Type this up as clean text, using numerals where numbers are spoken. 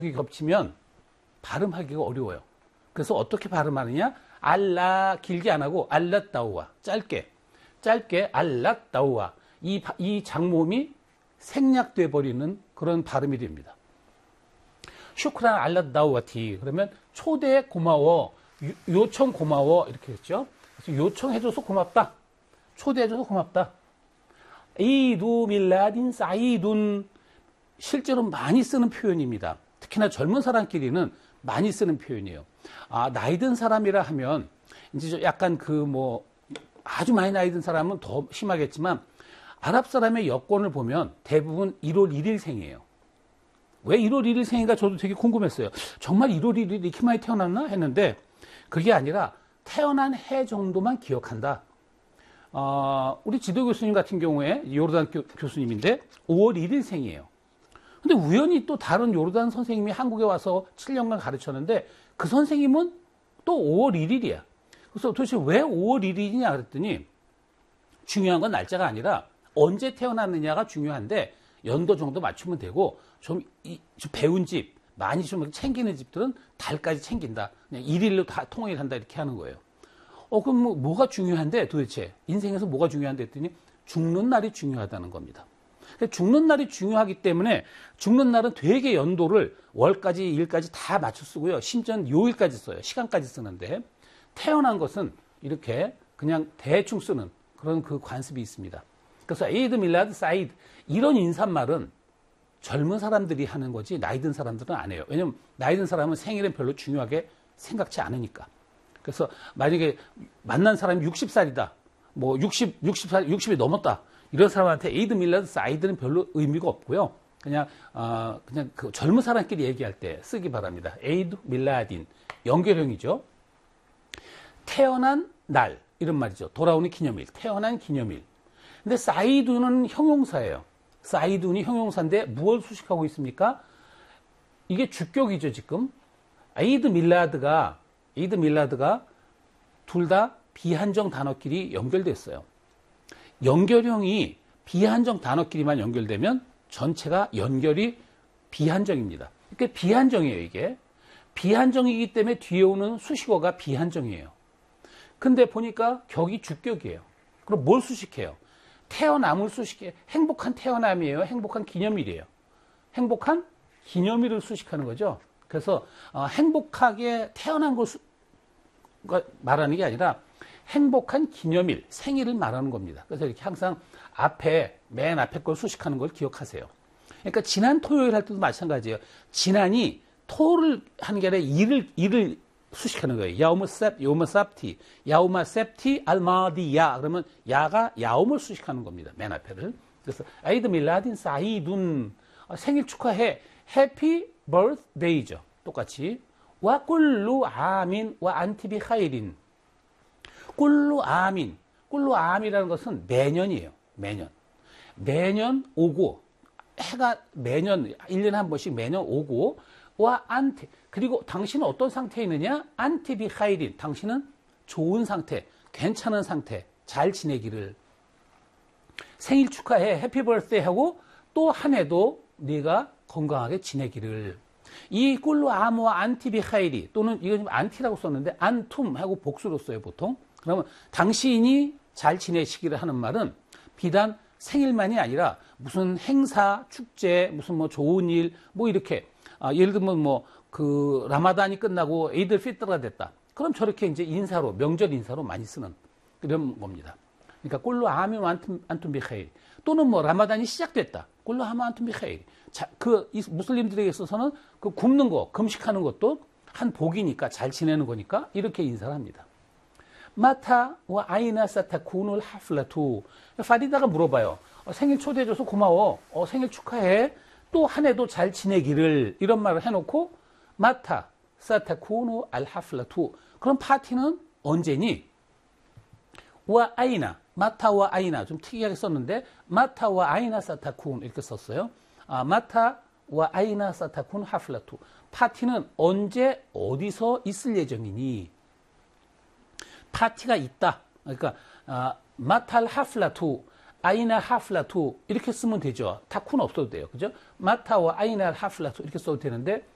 겹치면 발음하기가 어려워요. 그래서 어떻게 발음하느냐? 알라 길게 안 하고 알라따우와 짧게 알라따우와 이 장모음이 생략돼 버리는 그런 발음이 됩니다. 슈크란 알라따우와티 그러면 초대 고마워, 요청 고마워 이렇게 했죠. 그래서 요청해줘서 고맙다, 초대해줘서 고맙다. 이두 밀라딘 사이둔 실제로 많이 쓰는 표현입니다. 특히나 젊은 사람끼리는 많이 쓰는 표현이에요. 나이 든 사람이라 하면 이제 약간 아주 많이 나이 든 사람은 더 심하겠지만 아랍 사람의 여권을 보면 대부분 1월 1일생이에요. 왜 1월 1일생인가 저도 되게 궁금했어요. 정말 1월 1일이 이렇게 많이 태어났나 했는데 그게 아니라 태어난 해 정도만 기억한다. 우리 지도 교수님 같은 경우에 요르단 교수님인데 5월 1일생이에요. 근데 우연히 또 다른 요르단 선생님이 한국에 와서 7년간 가르쳤는데 그 선생님은 또 5월 1일이야. 그래서 도대체 왜 5월 1일이냐 그랬더니 중요한 건 날짜가 아니라 언제 태어났느냐가 중요한데 연도 정도 맞추면 되고 좀 배운 집, 많이 좀 챙기는 집들은 달까지 챙긴다. 그냥 1일로 다 통일한다 이렇게 하는 거예요. 그럼 뭐가 중요한데 도대체 인생에서 뭐가 중요한데 했더니 죽는 날이 중요하다는 겁니다. 죽는 날이 중요하기 때문에 죽는 날은 되게 연도를 월까지 일까지 다 맞춰 쓰고요. 심지어는 요일까지 써요. 시간까지 쓰는데 태어난 것은 이렇게 그냥 대충 쓰는 그런 그 관습이 있습니다. 그래서 에이드 밀라드 사이드 이런 인사말은 젊은 사람들이 하는 거지 나이 든 사람들은 안 해요. 왜냐면 나이 든 사람은 생일은 별로 중요하게 생각지 않으니까. 그래서 만약에 만난 사람이 60살이다. 60이 넘었다. 이런 사람한테 에이드 밀라드 사이드는 별로 의미가 없고요. 그냥 그 젊은 사람끼리 얘기할 때 쓰기 바랍니다. 에이드 밀라딘. 연결형이죠. 태어난 날. 이런 말이죠. 돌아오는 기념일. 태어난 기념일. 근데 사이두는 형용사예요. 사이둔이 형용사인데 무엇을 수식하고 있습니까? 이게 주격이죠, 지금. 에이드 밀라드가 둘 다 비한정 단어끼리 연결됐어요. 연결형이 비한정 단어끼리만 연결되면 전체가 연결이 비한정입니다. 그러니까 비한정이에요, 이게. 비한정이기 때문에 뒤에 오는 수식어가 비한정이에요. 근데 보니까 격이 주격이에요. 그럼 뭘 수식해요? 태어남을 수식해요. 행복한 태어남이에요. 행복한 기념일이에요. 행복한 기념일을 수식하는 거죠. 그래서 행복하게 태어난 걸 말하는 게 아니라 행복한 기념일, 생일을 말하는 겁니다. 그래서 이렇게 항상 맨 앞에 걸 수식하는 걸 기억하세요. 그러니까 지난 토요일 할 때도 마찬가지예요. 지난이 토를 하는 게 아니라 일을 수식하는 거예요. 야우마 삽티, 야우마 셉티 알마디야. 그러면 야가 야움을 수식하는 겁니다. 맨 앞에를. 그래서 에이드 밀라딘 사이둔 생일 축하해. 해피 버스데이죠. 똑같이. 와 꿀루 아민 와 안티비 하이린. 꿀루 아민이라는 것은 매년이에요. 매년 오고 해가 매년 1년에 한 번씩 매년 오고 와 안티 그리고 당신은 어떤 상태에 있느냐? 안티비 하이린. 당신은 좋은 상태, 괜찮은 상태, 잘 지내기를. 생일 축하해. 해피 버스데이 하고 또 한 해도 네가 건강하게 지내기를. 이 꿀로 아무와 안티비 하이리 또는 이거 좀 안티라고 썼는데 안툼 하고 복수로 써요, 보통. 그러면 당신이 잘 지내시기를 하는 말은 비단 생일만이 아니라 무슨 행사, 축제, 무슨 좋은 일, 이렇게 예를 들면 라마단이 끝나고 에이들 피트가 됐다. 그럼 저렇게 이제 인사로, 명절 인사로 많이 쓰는 그런 겁니다. 그러니까 꿀로 아미 안툼 비하일 또는 라마단이 시작됐다. 꿀로 아미 안툼 비하일. 이 무슬림들에게 있어서는 그 굶는 거, 금식하는 것도 한 복이니까 잘 지내는 거니까 이렇게 인사를 합니다. 마타 와 아이나 사타쿠누를 하플라투. 파리다가 물어봐요. 생일 초대해줘서 고마워. 생일 축하해. 또 한 해도 잘 지내기를. 이런 말을 해놓고 마타 사타쿠누 알 하플라투. 그럼 파티는 언제니? 와 아이나. 마타와 아이나. 좀 특이하게 썼는데 마타와 아이나 사타쿠 이렇게 썼어요. 마타와 아이나 사타쿠 하플라투. 파티는 언제 어디서 있을 예정이니? 파티가 있다. 그러니까 마탈 하플라투, 아이나 하플라투 이렇게 쓰면 되죠. 타쿠는 없어도 돼요. 그죠? 마타와 아이나 하플라투 이렇게 써도 되는데